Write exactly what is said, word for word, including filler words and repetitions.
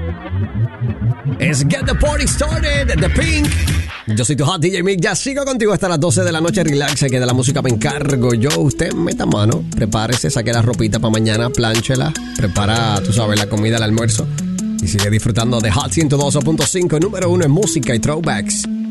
Es Get the Party Started, The Pink. Yo soy tu hot D J Mick, ya sigo contigo hasta las doce de la noche. Relaxe, que de la música me encargo yo. Usted meta mano, prepárese, saque la ropita para mañana, plánchela, prepara, tú sabes, la comida, el almuerzo. Y sigue disfrutando de Hot ciento dos punto cinco, número uno en música y throwbacks.